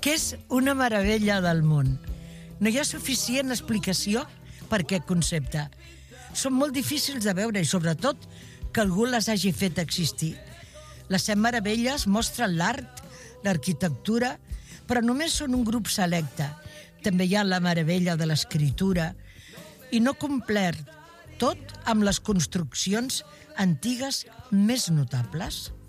que és una meravella del món. No hi ha suficient explicació per aquest concepte. Són molt difícils de veure i, sobretot, que algú les hagi fet existir. Les 7 meravelles mostren l'art, l'arquitectura, però només són un grup selecte. També hi ha la meravella de l'escriptura i no complert, tot amb les construccions antigues més notables.